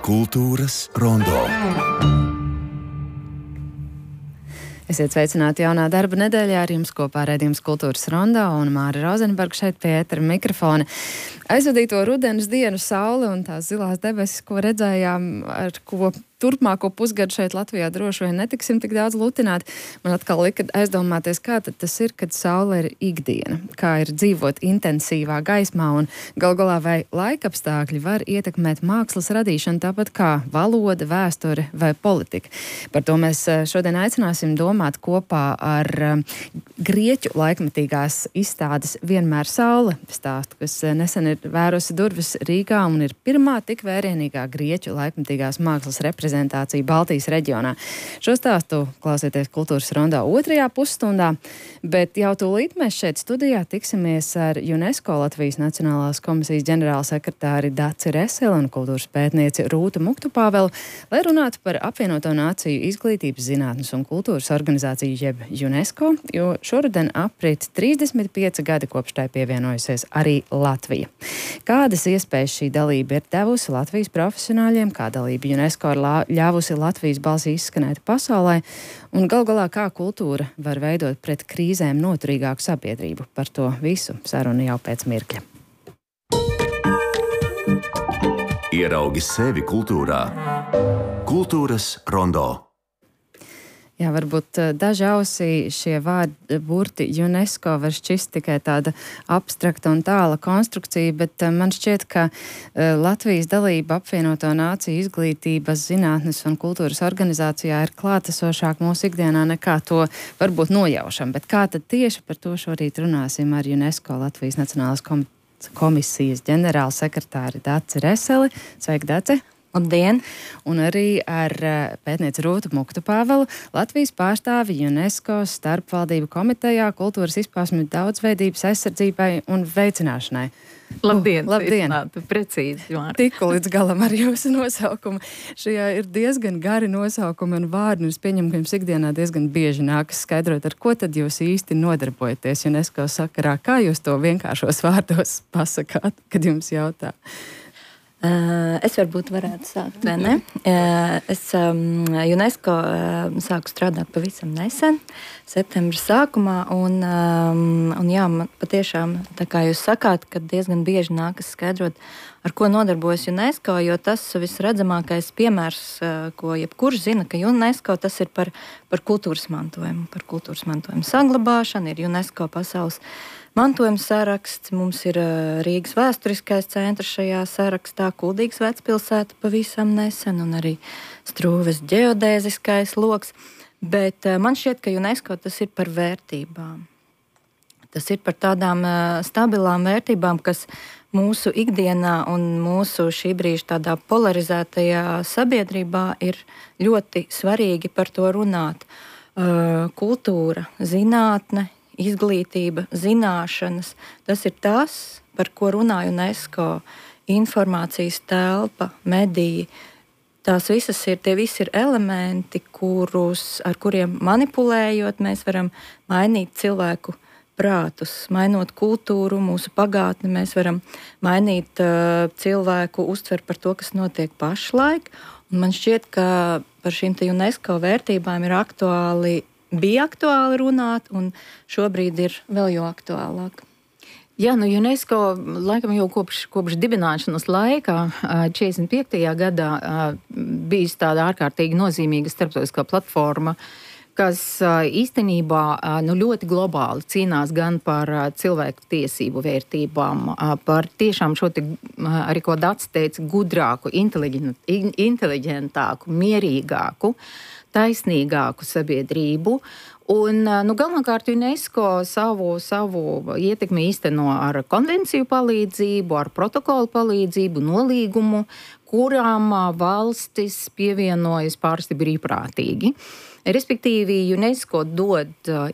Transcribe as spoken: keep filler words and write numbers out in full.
Kultūras rondo. Esiet sveicināti jaunā darba nedēļā, ar jums kopā raidījums Kultūras rondo un Māra Rozenberga šeit pie ētera mikrofona. Aizvadīto rudens dienu saule un tās zilās debesis, ko redzējām, ar ko turpmāko pusgadu šeit Latvijā droši vien netiksim tik daudz lutināt, man atkal lika aizdomāties, kā tad tas ir, kad saule ir ikdiena, kā ir dzīvot intensīvā gaismā un gal galā vai laikapstākļi var ietekmēt mākslas radīšanu tāpat kā valoda, vēsture vai politika. Par to mēs šodien aicināsim domāt kopā ar grieķu laikmetīgās izstādes Vienmēr saule stāstu, kas nesen ir vērusi durvis Rīgā un ir pirmā tik vērienīgā grieķu laikmetīgās mākslas reprezentācija Baltijas reģionā. Šo stāstu klausieties Kultūras rondo otrajā pusstundā, bet jau tūlīt mēs šeit studijā tiksimies ar UNESCO Latvijas Nacionālās komisijas ģenerālsekretāri Daci Reseli un kultūras pētnieci Rūtu Muktupāvelu, lai runātu par apvienoto nāciju izglītības, zinātnes un kultūras organizāciju jeb UNESCO, jo šoruden aprit trīsdesmit pieci gadi kopš tai pievienojusies arī Latvija. Kādas iespējas šī dalība ir devusi Latvijas profesionāļiem, kā dalība UNESCO ir ļāvusi Latvijas balsi izskanēt pasaulē, un gal galā kā kultūra var veidot pret krīzēm noturīgāku sabiedrību. Par to visu saruna jau pēc mirkļa. Ieraugi sevi kultūrā. Kultūras rondo. Jā, varbūt daži ausī šie vārdi burti UNESCO var šķist tikai tāda abstrakta un tāla konstrukcija, bet man šķiet, ka Latvijas dalība apvienoto nāciju izglītības, zinātnes un kultūras organizācijā ir klātesošāk mūsu ikdienā nekā to varbūt nojaušam. Bet kā tad tieši par to šorīt runāsim ar UNESCO Latvijas Nacionālās komisijas ģenerālsekretāri Daci Reseli. Sveiki, Daci! Labdien! Un arī ar pētnieci Rūtu Muktupāvelu, Latvijas pārstāvi UNESCO starpvaldību komitejā kultūras izpausmju daudzveidības aizsardzībai un veicināšanai. Labdien! Uh, labdien! Sveicināti, precīzi, Māra. Tiku līdz galam ar jūsu nosaukumu. Šajā ir diezgan gari nosaukumi un vārdi, un es pieņemu, ka jums ikdienā diezgan bieži nākas skaidrot, ar ko tad jūs īsti nodarbojaties UNESCO sakarā. Kā jūs to vienkāršos vārdos pasakāt, kad jums jautā? Uh, es varbūt varētu sākt, vai ne? Uh, es um, UNESCO uh, sāku strādāt pavisam nesen, septembra sākumā, un, um, un jā, man patiešām, tā kā jūs sakāt, kad diezgan bieži nākas skaidrot, ar ko nodarbojas UNESCO, jo tas visredzamākais piemērs, uh, ko jebkurš zina, ka UNESCO tas ir par, par kultūras mantojumu, par kultūras mantojumu saglabāšanu, ir UNESCO pasaules mantojuma saraksts, mums ir Rīgas vēsturiskais centrs šajā sarakstā, Kuldīgas vecpilsēta pavisam nesen un arī Strūves ģeodēziskais loks, bet man šķiet, ka UNESCO tas ir par vērtībām. Tas ir par tādām stabilām vērtībām, kas mūsu ikdienā un mūsu šī brīža tādā polarizētajā sabiedrībā ir ļoti svarīgi par to runāt. Kultūra, zinātne, izglītība, zināšanas, tas ir tas, par ko runā UNESCO, informācijas telpa, mediji. Tās visas ir, tie visi ir elementi, kurus, ar kuriem manipulējot, mēs varam mainīt cilvēku prātus, mainot kultūru, mūsu pagātni, mēs varam mainīt uh, cilvēku uztver par to, kas notiek pašlaik. Un man šķiet, ka par šīm te UNESCO vērtībām ir aktuāli bija aktuāli runāt, un šobrīd ir vēl jau aktuālāk. Jā, nu UNESCO laikam jau kopš, kopš dibināšanas laikā, četrdesmit piektajā gadā, bijis tāda ārkārtīgi nozīmīga starptautiskā platforma, kas īstenībā nu, ļoti globāli cīnās gan par cilvēku tiesību vērtībām, par tiešām šo te, arī ko Daci teica, gudrāku, inteliģentāku, mierīgāku, taisnīgāku sabiedrību. Un, nu, galvenokārt UNESCO savu, savu ietekmi īsteno ar konvenciju palīdzību, ar protokolu palīdzību, nolīgumu, kurām valstis pievienojas pārsti brīvprātīgi. Respektīvi, UNESCO dod